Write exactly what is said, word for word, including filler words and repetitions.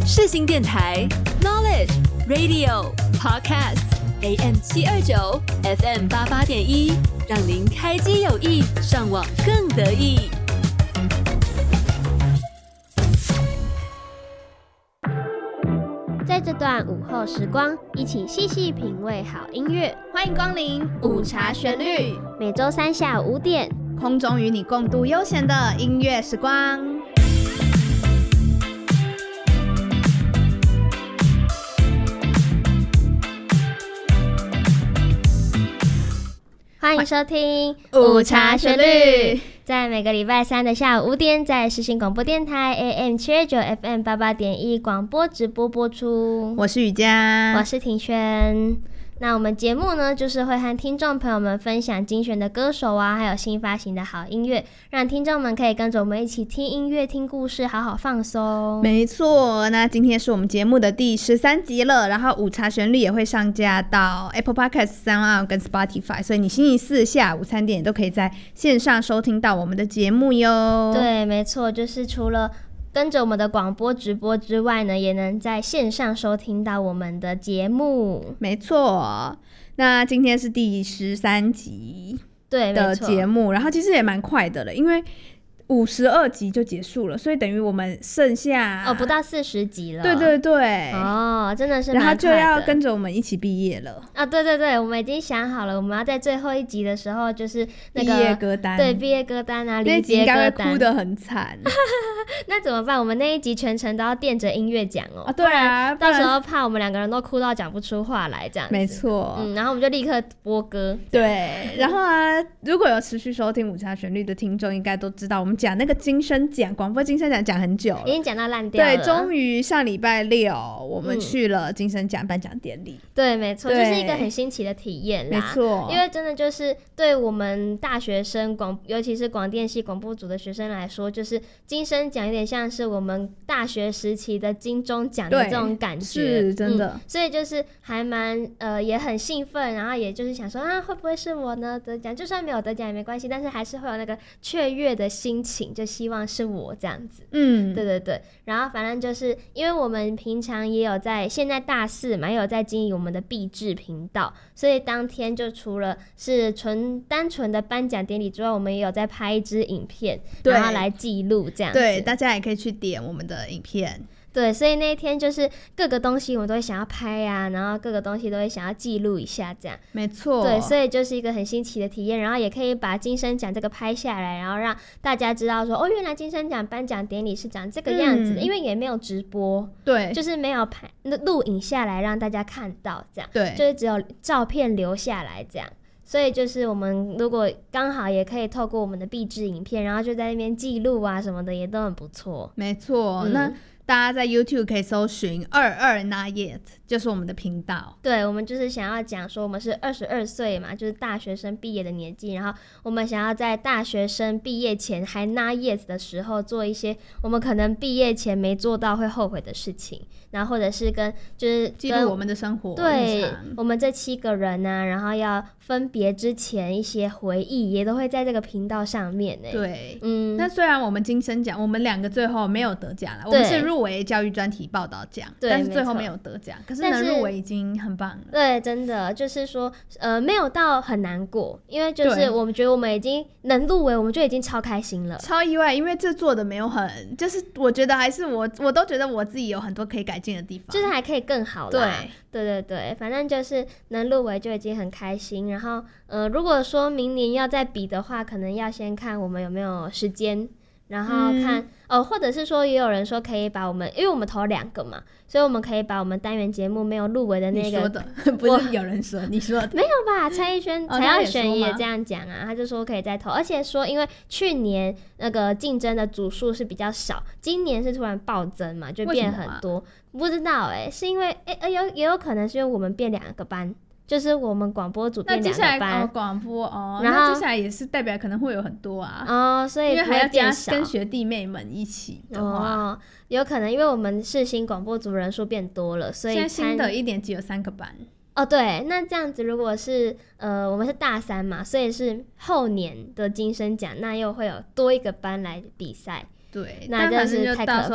世新电台 Knowledge Radio Podcast A M 七二九 F M 八八点一，让您开机有益，上网更得意。 在这段午后时光，一起细细品味好音乐。 欢迎光临午茶旋律， 每周三下午五点， 空中与你共度悠闲的音乐时光。 欢迎收听午茶旋律， 在每个礼拜三的下午五点，在世新广播电台 A M 七二九 F M 八八点一广播直播播出。 我是雨佳， 我是庭轩。那我们节目呢，就是会和听众朋友们分享精选的歌手啊，还有新发行的好音乐，让听众们可以跟着我们一起听音乐、听故事，好好放松。 没错，那今天是我们节目的第十三集了，然后午茶旋律也会上架到 Apple Podcast、SoundOn 跟 Spotify， 所以你星期四下午三点都可以在线上收听到我们的节目哟。 对，没错，就是除了跟着我们的广播直播之外呢，也能在线上收听到我们的节目。 没错，那今天是第十三集对的节目，然后其实也蛮快的了，因为五十二集就结束了，所以等于我们剩下哦不到四十集了。 对对对， 哦，真的是蛮快的， 然后就要跟着我们一起毕业了啊！对对对，我们已经想好了，我们要在最后一集的时候，就是那个毕业歌单， 对，毕业歌单啊， 那离别歌单， 应该会哭得很惨。 那怎么办？我们那一集全程都要垫着音乐讲哦， 啊，对啊， 到时候怕我们两个人都哭到讲不出话来，这样子。 没错， 嗯，然后我们就立刻播歌。 对，然后啊，如果有持续收听午茶旋律的听众，应该都知道我们讲那个金声奖广播金声奖讲很久了， 已经讲到烂掉了。 对，终于上礼拜六我们去了金声奖颁奖典礼。 嗯、对，没错，就是一个很新奇的体验啦。 没错， 因为真的就是对我们大学生广，尤其是广电系广播组的学生来说，就是金声奖有点像是我们大学时期的金钟奖的这种感觉， 是真的、 嗯。所以就是还蛮呃也很兴奋，然后也就是想说啊，会不会是我呢得奖？就算没有得奖也没关系，但是还是会有那个雀跃的心情，就希望是我这样子。 嗯， 对对对。然后反正就是因为我们平常也有在现在大四嘛，也有在经营我们的毕制频道，所以当天就除了是纯单纯的颁奖典礼之外，我们也有在拍一支影片，然后来记录这样子。 对，大家也可以去点我们的影片。 对，所以那一天就是各个东西我们都会想要拍啊，然后各个东西都会想要记录一下这样。 没错。 对，所以就是一个很新奇的体验，然后也可以把金声奖这个拍下来，然后让大家知道说，哦，原来金声奖颁奖典礼是长这个样子的、嗯、因为也没有直播， 对， 就是没有拍录影下来让大家看到这样， 对， 就是只有照片留下来这样。所以就是我们如果刚好也可以透过我们的毕制影片，然后就在那边记录啊什么的，也都很不错。 没错、嗯、那大家在 YouTube 可以搜寻二二 Not Yet， 就是我们的频道。 对，我们就是想要讲说我们是二十二岁嘛，就是大学生毕业的年纪，然后我们想要在大学生毕业前还 Not Yet 的时候做一些我们可能毕业前没做到会后悔的事情，然后或者是跟就是记录我们的生活， 对，我们这七个人啊，然后要分别之前一些回忆也都会在这个频道上面耶。 对， 嗯， 那虽然我们金声奖我们两个最后没有得奖了，我们是入围教育专题报道奖，但是最后没有得奖，可是能入围已经很棒了。 对，真的就是说呃没有到很难过，因为就是我们觉得我们已经能入围，我们就已经超开心了， 超意外，因为这做的没有很，就是我觉得还是我我都觉得我自己有很多可以改进的地方， 就是还可以更好啦。对对对对，反正就是能入围就已经很开心。然后呃如果说明年要再比的话，可能要先看我们有没有时间，然后看、嗯、哦，或者是说也有人说可以把我们，因为我们投两个嘛，所以我们可以把我们单元节目没有入围的那个， 你说的不是有人说你说的没有吧？蔡依轩、蔡耀璇也这样讲啊，他就说可以再投，而且说因为去年那个竞争的组数是比较少，今年是突然暴增嘛，就变很多，不知道哎、欸，是因为哎、欸、有也有可能是因为我们变两个班。就是我们广播组变两个班， 那接下来广播哦， 然后那接下来也是代表可能会有很多啊， 哦，所以因为还要加跟学弟妹们一起的话， 哦，有可能因为我们世新广播组人数变多了，所以现在新的一年级有三个班。 哦，对，那这样子如果是呃我们是大三嘛，所以是后年的金声奖，那又会有多一个班来比赛。 对， 那就是太可怕